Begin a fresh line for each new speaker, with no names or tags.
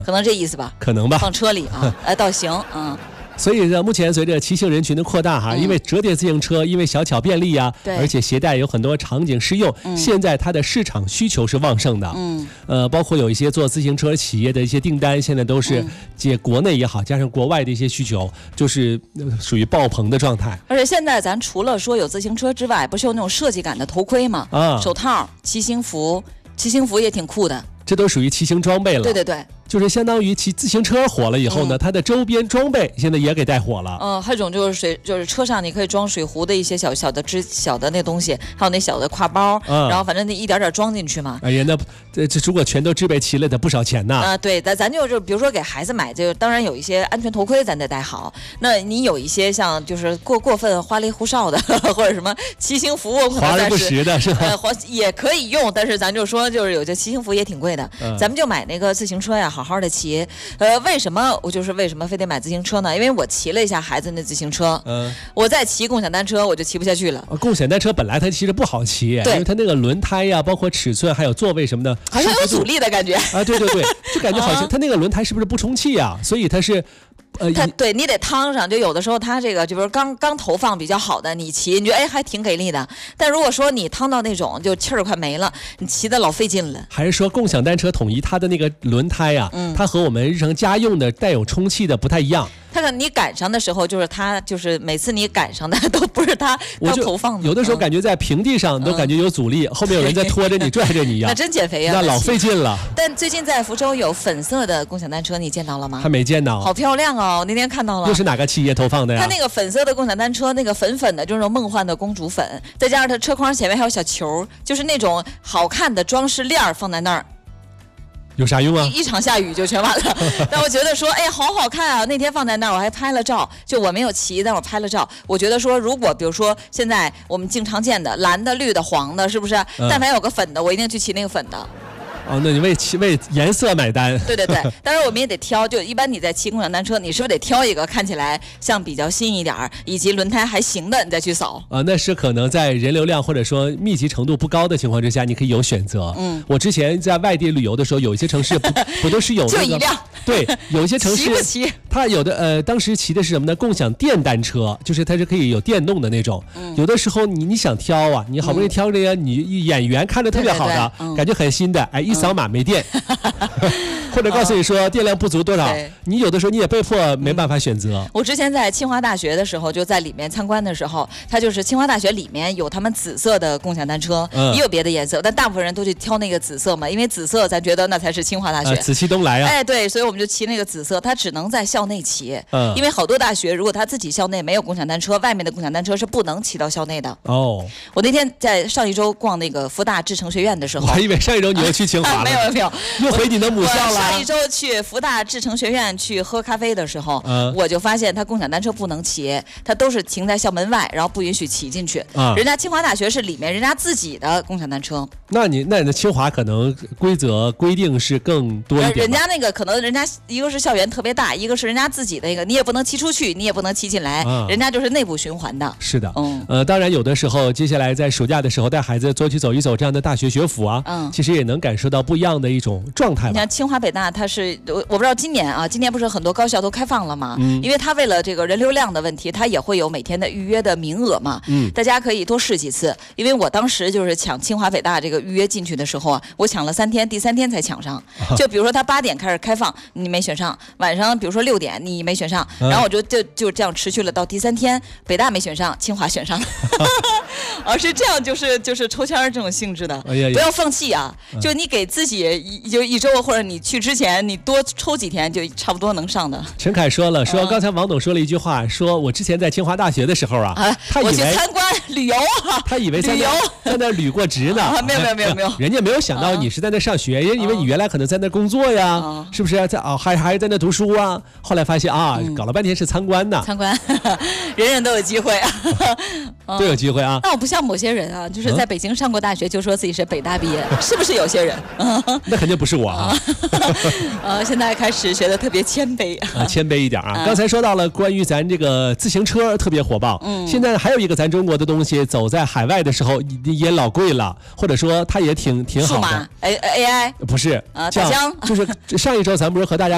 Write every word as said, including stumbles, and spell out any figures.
可能这意思吧？
可能吧，
放车里啊，哎，倒行，嗯。
所以呢，目前随着骑行人群的扩大哈，嗯、因为折叠自行车因为小巧便利啊，而且携带有很多场景适用，嗯、现在它的市场需求是旺盛的。嗯，呃，包括有一些做自行车企业的一些订单，现在都是借国内也好，加上国外的一些需求，就是属于爆棚的状态。
而且现在咱除了说有自行车之外，不是有那种设计感的头盔吗？啊，手套、骑行服，骑行服也挺酷的。
这都属于骑行装备了。
对对对。
就是相当于骑自行车火了以后呢，嗯、它的周边装备现在也给带火了。
嗯，还有一种就是水，就是车上你可以装水壶的一些小小的支小的那东西，还有那小的挎包，嗯、然后反正你一点点装进去嘛。
哎呀，那这这如果全都置备齐了，得不少钱呢。
啊，对，咱咱就是比如说给孩子买，就当然有一些安全头盔咱得戴好。那你有一些像就是过过分花里胡哨的，或者什么骑行服，
华而不实的是吧？
呃，也可以用，但是咱就说就是有些骑行服也挺贵的，嗯、咱们就买那个自行车呀，好好的骑。呃，为什么我就是为什么非得买自行车呢？因为我骑了一下孩子那自行车，嗯，我再骑共享单车我就骑不下去了。
啊、共享单车本来它其实不好骑，
对，
因为它那个轮胎呀，包括尺寸还有座位什么的，
好像有阻力的感觉
啊，对对对，就感觉好像它那个轮胎是不是不充气啊？所以它是。
呃，它对你得趟上，就有的时候它这个就比如刚刚投放比较好的，你骑你觉得哎还挺给力的，但如果说你趟到那种就气儿快没了，你骑的老费劲了。
还是说共享单车统一它的那个轮胎啊，嗯、它和我们日常家用的带有充气的不太一样。
它可你赶上的时候，就是它就是每次你赶上的都不是它刚投放的，
有的时候感觉在平地上都感觉有阻力，嗯、后面有人在拖着你拽着你一样，
那真减肥啊，
那老费劲了。
但最近在福州有粉色的共享单车，你见到了吗？
还没见到，
好漂亮哦！那天看到了。
又是哪个企业投放的呀？
它那个粉色的共享单车，那个粉粉的，就是那种梦幻的公主粉，再加上它车筐前面还有小球，就是那种好看的装饰链放在那儿。
有啥用啊？
一, 一场下雨就全完了。但我觉得说，哎，好好看啊！那天放在那儿，我还拍了照。就我没有骑，但我拍了照。我觉得说，如果比如说现在我们经常见的蓝的、绿的、黄的，是不是？嗯、但凡有个粉的，我一定去骑那个粉的。
哦，那你为为颜色买单？
对对对，当然我们也得挑，就一般你在骑共享单车，你是不是得挑一个看起来像比较新一点儿，以及轮胎还行的，你再去扫？
啊，那是可能在人流量或者说密集程度不高的情况之下，你可以有选择。嗯，我之前在外地旅游的时候，有一些城市不不都是有那个？
就一辆。
对，有一些城市
骑不骑？
它有的呃，当时骑的是什么呢？共享电单车，就是它是可以有电动的那种。嗯、有的时候你你想挑啊，你好不容易挑这个你演员看着特别好的，
对对对嗯、
感觉很新的，哎，一扫码没电。或者告诉你说电量不足多少，你有的时候你也被迫没办法选择。
嗯、我之前在清华大学的时候，就在里面参观的时候，它就是清华大学里面有他们紫色的共享单车，嗯、也有别的颜色，但大部分人都去挑那个紫色嘛，因为紫色咱觉得那才是清华大学，呃、
紫气东来啊。
哎，对，所以我们就骑那个紫色，它只能在校内骑，嗯、因为好多大学如果他自己校内没有共享单车，外面的共享单车是不能骑到校内的。哦，我那天在上一周逛那个福大制程学院的时候，
我还以为上一周你又去清华了，
没有没有，
又回你的母校了。
上一周去福大制程学院去喝咖啡的时候，嗯、我就发现他共享单车不能骑，他都是停在校门外，然后不允许骑进去。嗯、人家清华大学是里面人家自己的共享单车。
那你那你的清华可能规则规定是更多一点。
人家那个可能人家一个是校园特别大，一个是人家自己的那个，你也不能骑出去，你也不能骑进来，嗯、人家就是内部循环的。
是的，嗯，呃，当然有的时候，接下来在暑假的时候带孩子多去走一走这样的大学学府啊，嗯，其实也能感受到不一样的一种状态。
你看清华北大，它是我我不知道今年啊，今年不是很多高校都开放了吗？嗯，因为它为了这个人流量的问题，它也会有每天的预约的名额嘛。嗯，大家可以多试几次。因为我当时就是抢清华北大这个预约进去的时候啊，我抢了三天，第三天才抢上。就比如说他八点开始开放，你没选上；晚上比如说六点你没选上，然后我就就就这样持续了到第三天，北大没选上，清华选上了。而是这样，就是就是抽签这种性质的，哎呀呀不要放弃啊！嗯、就你给自己一就一周，或者你去之前你多抽几天，就差不多能上的。
陈凯说了，说刚才王董说了一句话，说我之前在清华大学的时候啊，啊他以为
我去参观旅游啊，
他以为在那在那旅过职呢，
啊、没有没有没有没有，
人家没有想到你是在那上学，人、啊、以为你原来可能在那工作呀，啊、是不是在啊、哦、还还在那读书啊？后来发现啊，嗯、搞了半天是参观呢。
参观，人人都有机会啊，
都有机会啊。
那我不像某些人啊，就是在北京上过大学，就说自己是北大毕业，是不是有些人？
那肯定不是我啊。
呃，现在开始学的特别谦卑
啊，谦卑一点啊。刚才说到了关于咱这个自行车特别火爆，嗯，现在还有一个咱中国的东西，走在海外的时候也老贵了，或者说它也挺挺好的。
A A I
不是
啊，大疆
就是上一周咱不是和大家